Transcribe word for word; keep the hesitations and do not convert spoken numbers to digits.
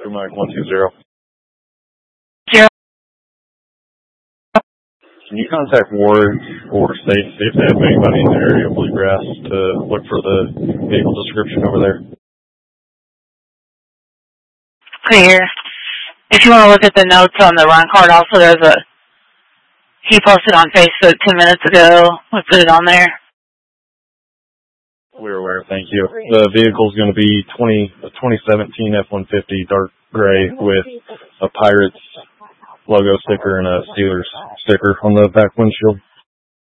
Blue Mike one two zero. Zero. Can you contact Ward or State, see if they have anybody in the area of Bluegrass to look for the vehicle description over there? Clear. If you want to look at the notes on the run card, also there's a, he posted on Facebook ten minutes ago. We put it on there. We're aware, thank you. The vehicle is going to be twenty, a twenty seventeen F one fifty dark gray with a Pirates logo sticker and a Steelers sticker on the back windshield.